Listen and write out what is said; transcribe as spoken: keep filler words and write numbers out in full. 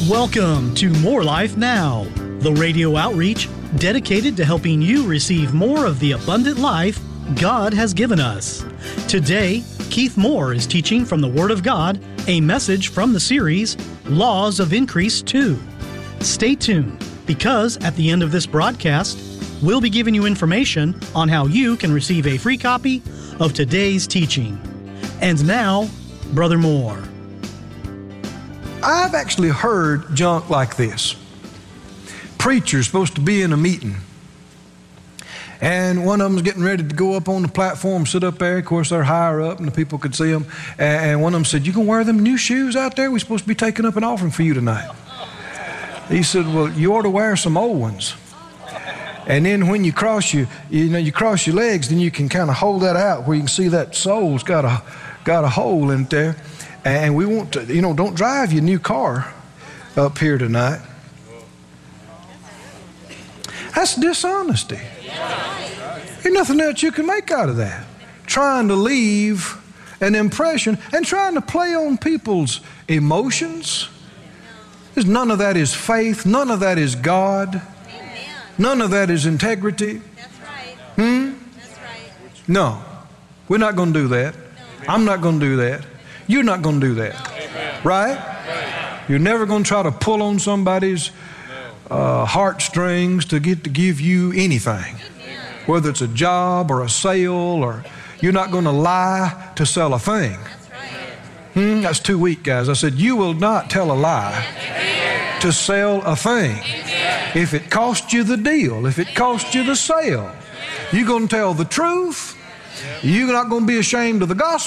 Welcome to More Life Now, the radio outreach dedicated to helping you receive more of the abundant life God has given us. Today, Keith Moore is teaching from the Word of God, a message from the series, Laws of Increase two. Stay tuned, because at the end of this broadcast, we'll be giving you information on how you can receive a free copy of today's teaching. And now, Brother Moore. I've actually heard junk like this. Preacher's supposed to be in a meeting, and one of them's getting ready to go up on the platform, sit up there. Of course, they're higher up, and the people could see them. And one of them said, "You can wear them new shoes out there? We're supposed to be taking up an offering for you tonight." He said, "Well, you ought to wear some old ones. And then when you cross your, you know, you cross your legs, then you can kind of hold that out where you can see that sole's got a got a hole in it there. And we want to, you know, don't drive your new car up here tonight." That's dishonesty. There's nothing else you can make out of that. Trying to leave an impression and trying to play on people's emotions. There's none of that is faith. None of that is God. None of that is integrity. That's right. Hmm? That's right. No, we're not going to do that. I'm not going to do that. You're not going to do that. Amen. Right? Right. You're never going to try to pull on somebody's uh, heartstrings to get to give you anything. Whether it's a job or a sale, or you're not going to lie to sell a thing. That's right. Hmm? That's too weak, guys. I said, you will not tell a lie to sell a thing. If it cost you the deal, if it cost you the sale, you're going to tell the truth. You're not going to be ashamed of the gospel.